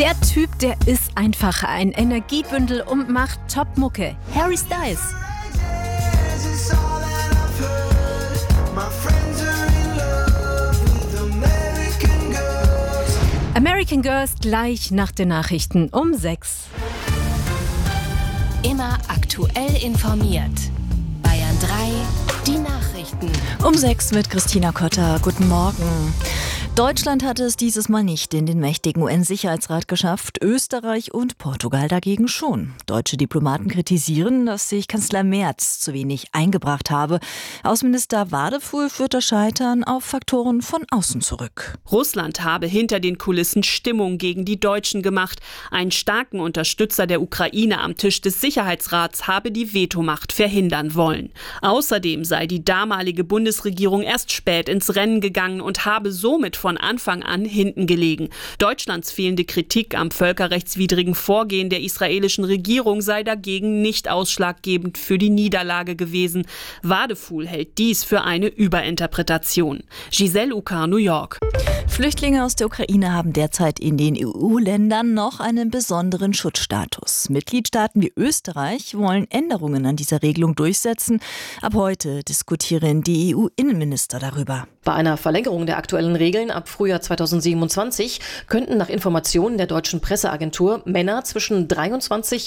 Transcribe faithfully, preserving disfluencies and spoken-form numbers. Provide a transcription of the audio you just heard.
Der Typ, der ist einfach ein Energiebündel und macht Top-Mucke. Harry Styles. American Girls gleich nach den Nachrichten um sechs. Immer aktuell informiert. Bayern drei, die Nachrichten. Um sechs mit Christina Kotter. Guten Morgen. Deutschland hatte es dieses Mal nicht in den mächtigen U N-Sicherheitsrat geschafft, Österreich und Portugal dagegen schon. Deutsche Diplomaten kritisieren, dass sich Kanzler Merz zu wenig eingebracht habe. Außenminister Wadefuhl führt das Scheitern auf Faktoren von außen zurück. Russland habe hinter den Kulissen Stimmung gegen die Deutschen gemacht. Einen starken Unterstützer der Ukraine am Tisch des Sicherheitsrats habe die Vetomacht verhindern wollen. Außerdem sei die damalige Bundesregierung erst spät ins Rennen gegangen und habe somit von Anfang an hinten gelegen. Deutschlands fehlende Kritik am völkerrechtswidrigen Vorgehen der israelischen Regierung sei dagegen nicht ausschlaggebend für die Niederlage gewesen. Wadefuhl hält dies für eine Überinterpretation. Giselle Ucar, New York. Flüchtlinge aus der Ukraine haben derzeit in den E U-Ländern noch einen besonderen Schutzstatus. Mitgliedstaaten wie Österreich wollen Änderungen an dieser Regelung durchsetzen. Ab heute diskutieren die E U-Innenminister darüber. Bei einer Verlängerung der aktuellen Regeln ab Frühjahr zweitausendsiebenundzwanzig könnten nach Informationen der deutschen Presseagentur Männer zwischen dreiundzwanzig